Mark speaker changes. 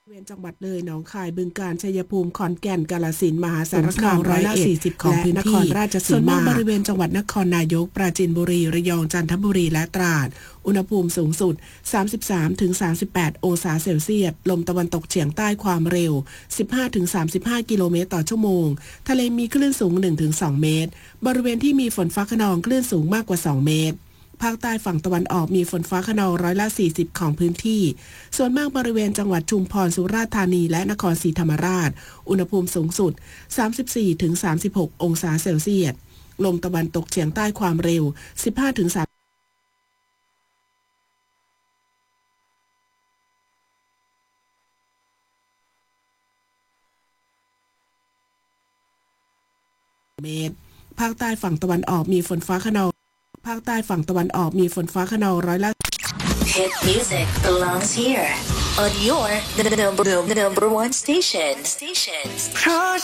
Speaker 1: บริเวณจังหวัดเลยหนองคายบึงกาฬชัยภูมิขอนแก่นกาฬสินธุ์มหาสารคาม140ของพื้นที่นครราชสีมาบริเวณจังหวัดนครนายกปราจีนบุรีระยองจันทบุรีและตราดอุณหภูมิสูงสุด 33-38 องศาเซลเซียสลมตะวันตกเฉียงใต้ความเร็ว 15-35 กิโลเมตรต่อชั่วโมงทะเลมีคลื่นสูง 1-2 เมตรบริเวณที่มีฝนฟ้าคะนองคลื่นสูงมากกว่า 2 เมตรภาคใต้ฝั่งตะวันออกมีฝนฟ้าคะนอง40%ของพื้นที่ส่วนมากบริเวณจังหวัดชุมพรสุราษฎร์ธานีและนครศรีธรรมราชอุณหภูมิสูงสุด 34-36 องศาเซลเซียสลมตะวันตกเฉียงใต้ความเร็ว 15-30 เมตรภาคใต้ฝั่งตะวันออกมีฝนฟ้าคะนองภาคใต้ฝั่งตะวันออกมีฝนฟ้าคะนอง
Speaker 2: Hit music belongs here on your the number one station.